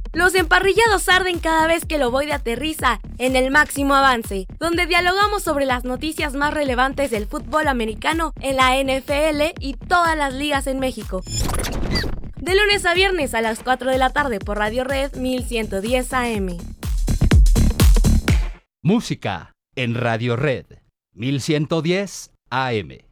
Los emparrillados arden cada vez que el Ovoide aterriza en el máximo avance, donde dialogamos sobre las noticias más relevantes del fútbol americano en la NFL y todas las ligas en México. De lunes a viernes a las 4 de la tarde por Radio Red 1110 AM. Música en Radio Red 1110 AM.